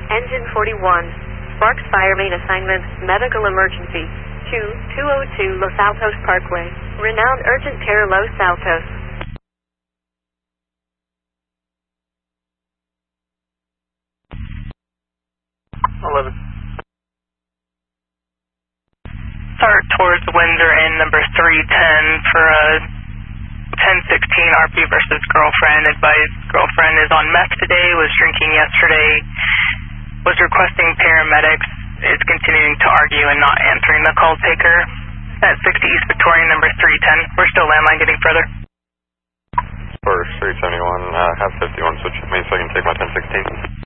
Engine 41. Sparks Fire Main Assignment, Medical Emergency. 2202 Los Altos Parkway. Renowned Urgent Care Los Altos. Start towards Windsor and number 310 for a 1016 RP versus girlfriend. Advised girlfriend is on meth today, was drinking yesterday, was requesting paramedics, is continuing to argue and not answering the call taker. At 60 East Victoria, number 310. We're still landline getting further. First 371, have 51 switch me so I can take my 1016.